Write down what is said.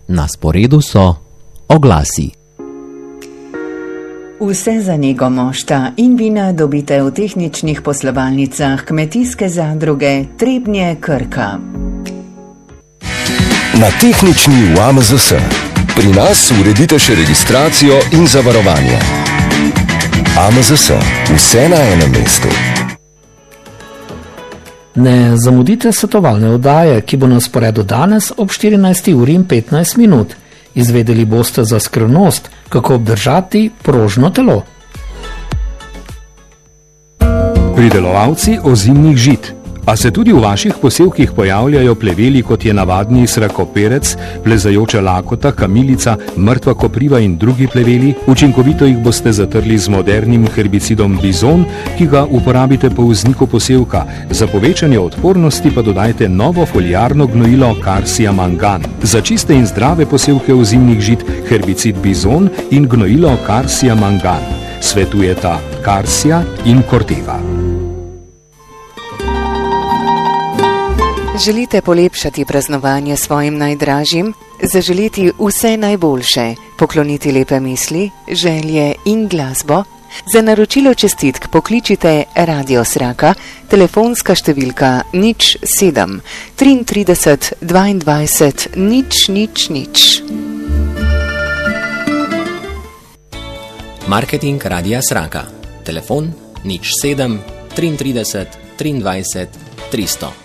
Na sporedu so oglasi. Vse za nego mošta in vina dobite v tehničnih poslovalnicah Kmetijske zadruge Trebnje Krka. Na tehnični v AMZS. Pri nas uredite še registracijo in zavarovanje. AMZS. Vse na enem mestu. Ne zamudite svetovalne oddaje, ki bo na sporedu danes ob 14:15. Izvedeli boste za skrivnost, kako obdržati prožno telo. Pridelovalci ozimnih žit. A se tudi v vaših posevkih pojavljajo pleveli, kot je navadni srakoperec, plezajoča lakota, kamilica, mrtva kopriva in drugi pleveli? Učinkovito jih boste zatrli z modernim herbicidom Bizon, ki ga uporabite po vzniku posevka. Za povečanje odpornosti pa dodajte novo foliarno gnojilo Karsia Mangan. Za čiste in zdrave posevke ozimnih žit herbicid Bizon in gnojilo Karsia Mangan. Svetujeta Karsia in Corteva. Želite polepšati praznovanje svojim najdražjim, zaželiti vse najboljše, pokloniti lepe misli, želje in glasbo? Za naročilo čestitk pokličite Radio Sraka, telefonska številka 07 33 22 000. Marketing Radia Sraka. Telefon 07 33 23 300.